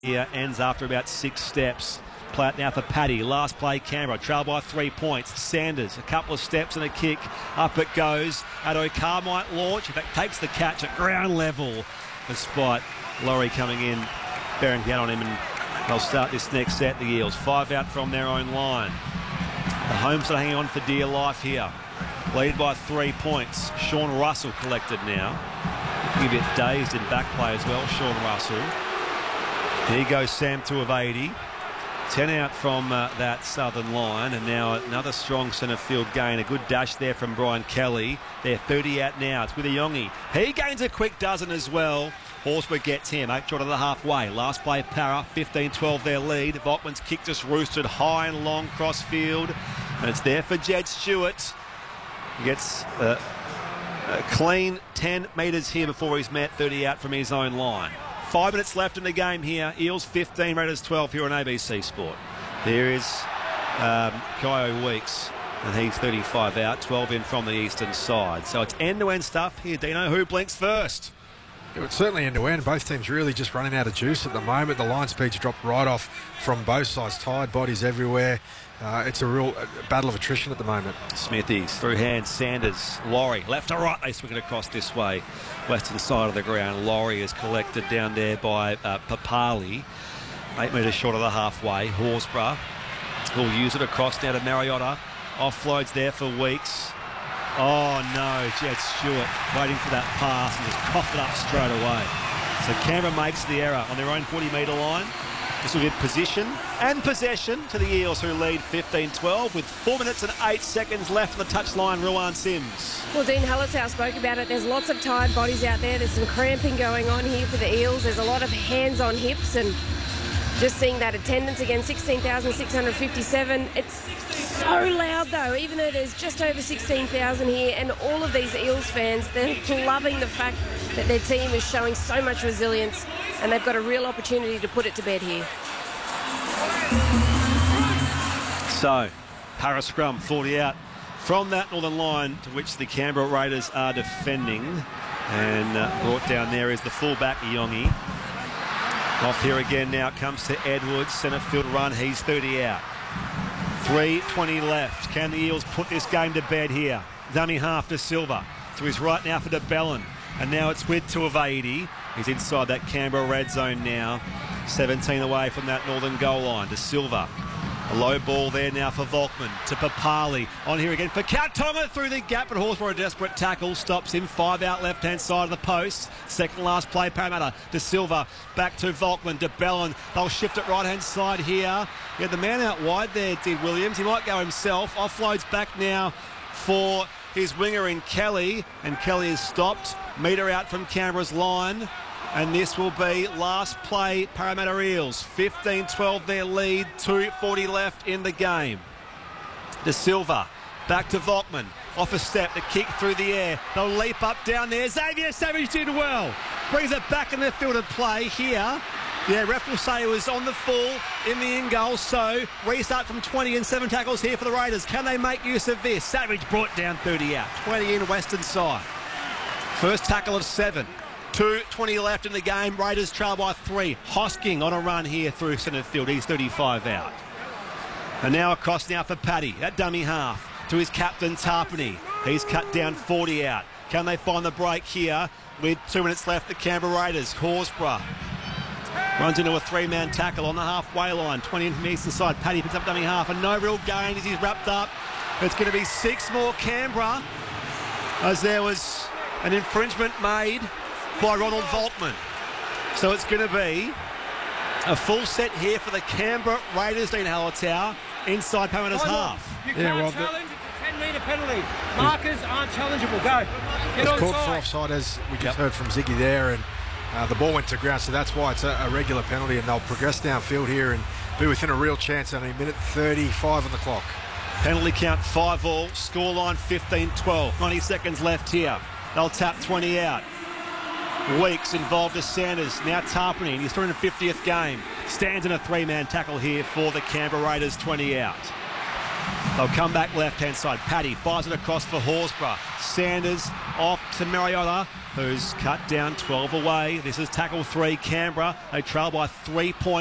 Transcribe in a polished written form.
here ends after about 6 steps. Play it now for Paddy. Last play, Canberra. Trail by 3 points. Sanders, a couple of steps and a kick. Up it goes. Addo Carr might launch. In fact, takes the catch at ground level. Despite Laurie coming in, bearing down on him, and they'll start this next set. The Eels 5 out from their own line. The Homes are hanging on for dear life here. Lead by 3 points. Sean Russell collected now. A bit dazed in back play as well, Sean Russell. Here goes Sam to of 80. 10 out from that southern line, and now another strong centre field gain. A good dash there from Brian Kelly. They're 30 out now. It's with Iongi. He gains a quick dozen as well. Horsburgh gets him 8 short of the halfway. Last play, Para 15-12 their lead. Volkman's kick just roosted high and long cross field, and it's there for Jed Stewart. He gets a clean 10 metres here before he's met 30 out from his own line. 5 minutes left in the game here. Eels 15, Raiders 12 here on ABC Sport. There is Kyo Weeks, and he's 35 out, 12 in from the eastern side. So it's end-to-end stuff here. Dino, who blinks first? It's certainly end-to-end. Both teams really just running out of juice at the moment. The line speed's dropped right off from both sides. Tired bodies everywhere. It's a real battle of attrition at the moment. Smithies through hands. Sanders, Laurie, left to right. They swing it across this way. Western side of the ground. Laurie is collected down there by Papali. 8 metres short of the halfway. Horsburgh will use it across now to Mariota. Offloads there for Weeks. Oh no, Jed Stewart waiting for that pass and just coughed it up straight away. So Canberra makes the error on their own 40-metre line. This will give position and possession to the Eels, who lead 15-12 with 4 minutes and 8 seconds left on the touchline. Ruan Sims. Well, Dean Hallertau spoke about it. There's lots of tired bodies out there. There's some cramping going on here for the Eels. There's a lot of hands on hips, and just seeing that attendance again, 16,657. It's so loud though, even though there's just over 16,000 here, and all of these Eels fans, they're loving the fact that their team is showing so much resilience, and they've got a real opportunity to put it to bed here. So, Para scrum 40 out from that northern line to which the Canberra Raiders are defending, and brought down there is the fullback Iongi. Off here again now comes to Edwards, centre field run, he's 30 out. 3:20 left. Can the Eels put this game to bed here? Dummy half to Silva. To his right now for De Bellin. And now it's with 2 of 80. He's inside that Canberra red zone now. 17 away from that northern goal line to Silva. A low ball there now for Volkman to Papali. On here again for Kautonga through the gap, but Horsburgh a desperate tackle. Stops him. 5 out left-hand side of the post. Second last play, Parramatta to Silva. Back to Volkman, De Bellin. They'll shift it right-hand side here. Yeah, the man out wide there did Williams. He might go himself. Offloads back now for his winger in Kelly. And Kelly is stopped. Metre out from Canberra's line. And this will be last play, Parramatta Eels. 15-12 their lead, 2:40 left in the game. De Silva, back to Volkman. Off a step, the kick through the air. They'll leap up down there. Xavier Savage did well. Brings it back in the field of play here. Yeah, ref will say it was on the full in the in goal. So, restart from 20 and 7 tackles here for the Raiders. Can they make use of this? Savage brought down 30 out. 20 in Western side. First tackle of 7. 2:20 left in the game. Raiders trail by 3. Hosking on a run here through centre field. He's 35 out. And now across now for Paddy. That dummy half to his captain Tarpany. He's cut down 40 out. Can they find the break here with 2 minutes left? The Canberra Raiders. Horsburgh runs into a 3-man tackle on the halfway line. 20 in from the eastern side. Paddy picks up dummy half and no real gain as he's wrapped up. It's going to be 6 more Canberra, as there was an infringement made by Ronald Volkman. So it's going to be a full set here for the Canberra Raiders, Dean Hallertau, inside Parramatta's half. You can't challenge, it's a 10-metre penalty. Markers aren't challengeable. Go. Get it's called for offside, as we just heard from Ziggy there, and the ball went to ground, so that's why it's a regular penalty, and they'll progress downfield here and be within a real chance. Only a minute 35 on the clock. Penalty count 5-all, scoreline 15-12. 90 seconds left here. They'll tap 20 out. Weeks involved as Sanders, now Tarpany in his 350th game. Stands in a 3-man tackle here for the Canberra Raiders, 20 out. They'll come back left-hand side. Paddy fires it across for Horsburgh. Sanders off to Mariota, who's cut down 12 away. This is tackle 3, Canberra. They trail by 3 points.